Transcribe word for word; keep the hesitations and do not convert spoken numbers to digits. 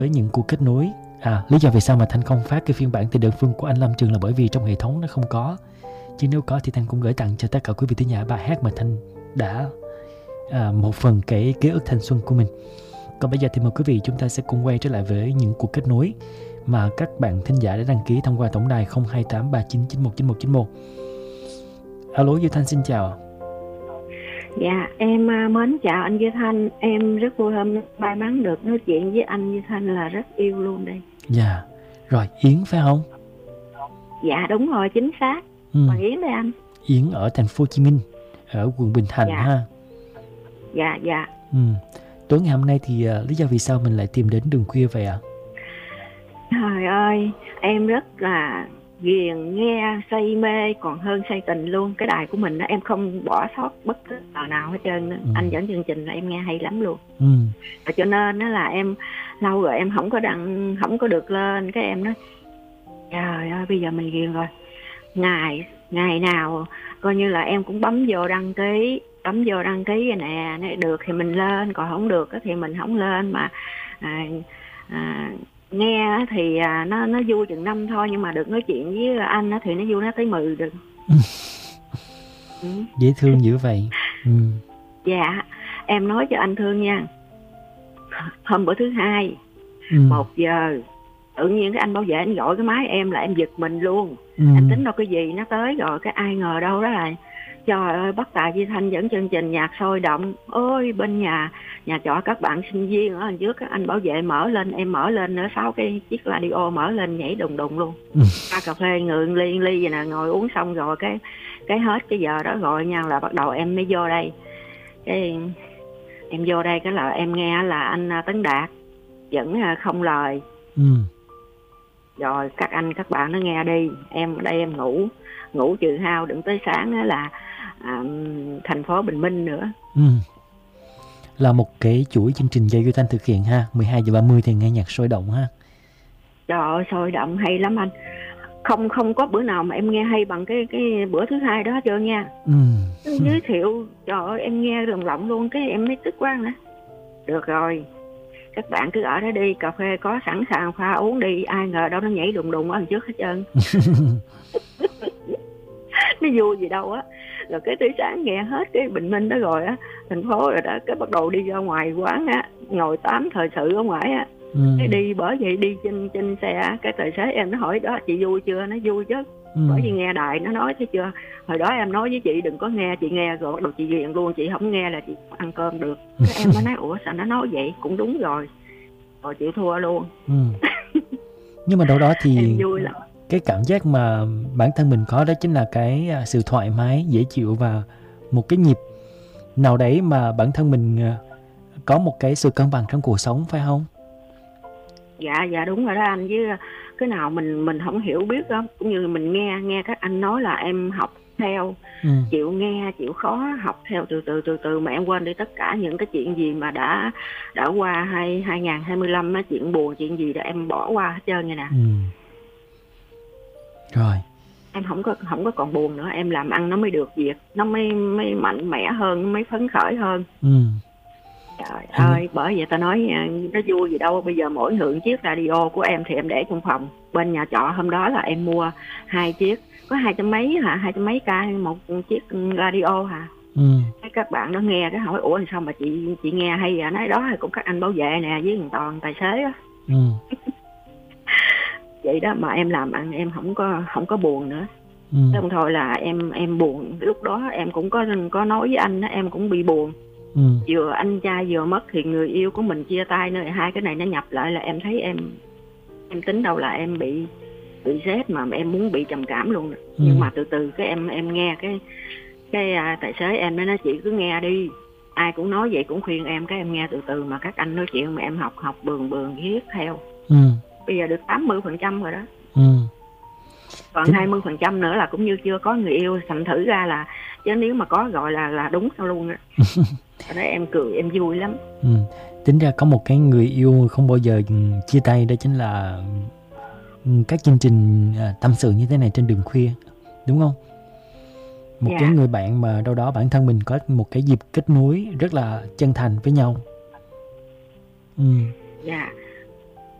với những cuộc kết nối. À, lý do vì sao mà Thanh không phát cái phiên bản từ đơn phương của anh Lâm Trường là bởi vì trong hệ thống nó không có. Chứ nếu có thì Thanh cũng gửi tặng cho tất cả quý vị thính giả bài hát mà Thanh đã à, một phần cái ký ức thanh xuân của mình. Còn bây giờ thì mời quý vị chúng ta sẽ cùng quay trở lại với những cuộc kết nối mà các bạn thính giả đã đăng ký thông qua tổng đài không hai tám ba chín chín một chín một chín một. Alo, Duy Thanh xin chào. Dạ, em mến chào anh Duy Thanh. Em rất vui hôm nay may mắn được nói chuyện với anh Duy Thanh, là rất yêu luôn đây. Dạ, rồi Yến phải không? Dạ đúng rồi, chính xác. Ừ. Hoàng Yến đây anh. Yến ở thành phố Hồ Chí Minh, ở quận Bình Thạnh. Dạ. Ha. Dạ, dạ. Ừ. Tối ngày hôm nay thì uh, lý do vì sao mình lại tìm đến Đường Khuya vậy ạ? À? Trời ơi, em rất là ghiền nghe, say mê còn hơn say tình luôn. Cái đài của mình đó, em không bỏ sót bất cứ tờ nào hết trơn. Ừ. Anh dẫn chương trình là em nghe hay lắm luôn. Ừ. Và cho nên đó là em lâu rồi em không có đăng, không có được lên. Cái em nói trời ơi, bây giờ mình ghiền rồi. Ngày ngày nào coi như là em cũng bấm vô đăng ký, bấm vô đăng ký rồi nè, nếu được thì mình lên, còn không được thì mình không lên. Mà à, à, nghe thì à, nó nó vui chừng năm thôi, nhưng mà được nói chuyện với anh thì nó vui nó tới mười được. Ừ. Dễ thương dữ vậy. Ừ. Dạ, em nói cho anh thương nha. Hôm bữa thứ hai, ừ. một giờ tự nhiên cái anh bảo vệ anh gọi cái máy em là em giật mình luôn. Ừ. Anh tính đâu cái gì nó tới rồi, cái ai ngờ đâu đó là trời ơi, Bất Tài Duy Thanh dẫn chương trình nhạc sôi động. Ôi bên nhà nhà trọ các bạn sinh viên ở trước, các anh bảo vệ mở lên, em mở lên nữa, sáu cái chiếc radio mở lên nhảy đùng đùng luôn. Ừ. Pha cà phê ngượng ly ly vậy nè, ngồi uống xong rồi cái cái hết cái giờ đó gọi nhau là bắt đầu em mới vô đây. Cái em vô đây cái là em nghe là anh Tấn Đạt vẫn không lời. Ừ. Rồi các anh các bạn nó nghe đi, em ở đây em ngủ ngủ trừ hao đừng tới sáng đó là à, thành phố Bình Minh nữa. Ừ. Là một cái chuỗi chương trình do Duy Thanh thực hiện ha. Mười hai giờ ba mươi thì nghe nhạc sôi động ha. Trời ơi, sôi động hay lắm anh. Không không có bữa nào mà em nghe hay bằng cái cái bữa thứ hai đó hết trơn nha. Ừ. Giới thiệu trời ơi, em nghe lồng lộng luôn, cái em mới tức quá nữa. Được rồi, các bạn cứ ở đó đi, cà phê có sẵn sàng pha uống đi. Ai ngờ đâu nó nhảy đùng đùng ở đằng trước hết trơn. Nó vui gì đâu á. Rồi cái tới sáng nghe hết cái Bình Minh đó rồi á, thành phố rồi đó, cái bắt đầu đi ra ngoài quán á, ngồi tám thời sự ở ngoài á. Ừ. Cái đi bởi vậy đi trên trên xe, cái tài xế em nó hỏi đó chị vui chưa, nó vui chứ. Ừ. Bởi vì nghe đài nó nói thấy chưa, hồi đó em nói với chị đừng có nghe, chị nghe rồi bắt đầu chị ghiền luôn, chị không nghe là chị không ăn cơm được. Cái em mới nói ủa sao nó nói vậy, cũng đúng rồi, rồi chịu thua luôn. Ừ. Nhưng mà đâu đó thì em vui lắm. Cái cảm giác mà bản thân mình có đó chính là cái sự thoải mái, dễ chịu và một cái nhịp nào đấy mà bản thân mình có một cái sự cân bằng trong cuộc sống, phải không? Dạ, dạ đúng rồi đó anh, chứ cái nào mình mình không hiểu biết không, cũng như mình nghe nghe các anh nói là em học theo, ừ. chịu nghe, chịu khó học theo từ từ từ từ mà em quên đi tất cả những cái chuyện gì mà đã đã qua hai hai nghìn hai mươi lăm á, chuyện buồn chuyện gì đó em bỏ qua hết trơn vậy nè. Ừ. Rồi. Em không có không có còn buồn nữa, em làm ăn nó mới được việc, nó mới mới mạnh mẽ hơn, nó mới phấn khởi hơn. Ừ. Trời ừ. ơi, bởi vậy ta nói nó vui gì đâu. Bây giờ mỗi hưởng chiếc radio của em thì em để trong phòng. Bên nhà trọ hôm đó là em mua hai chiếc, có hai trăm mấy hả, hai trăm mấy ca một chiếc radio hả. Ừ. Các bạn nó nghe cái hỏi ủa sao mà chị chị nghe hay vậy, nói đó cũng các anh bảo vệ nè với thằng Toàn tài xế á. Ừ. Vậy đó mà em làm ăn em không có không có buồn nữa. Ừ. Đồng thời là em em buồn lúc đó em cũng có có nói với anh đó, em cũng bị buồn. Ừ. Vừa anh trai vừa mất thì người yêu của mình chia tay nữa, hai cái này nó nhập lại là em thấy em em tính đâu là em bị bị stress mà em muốn bị trầm cảm luôn. Ừ. Nhưng mà từ từ cái em em nghe cái cái à, tài xế em nó nói chị cứ nghe đi, ai cũng nói vậy cũng khuyên em, cái em nghe từ từ mà các anh nói chuyện mà em học học bường bường viết theo. Ừ. Bây giờ được tám mươi phần trăm rồi đó. Ừ. Còn Thế... hai mươi phần trăm nữa là cũng như chưa có người yêu, thành thử ra là chứ nếu mà có gọi là là đúng sao luôn á. Đó em cười em vui lắm. Ừ. Tính ra có một cái người yêu không bao giờ chia tay, đó chính là các chương trình tâm sự như thế này trên Đường Khuya, đúng không? Một dạ. cái người bạn mà đâu đó bản thân mình có một cái dịp kết nối rất là chân thành với nhau. Ừ. Dạ.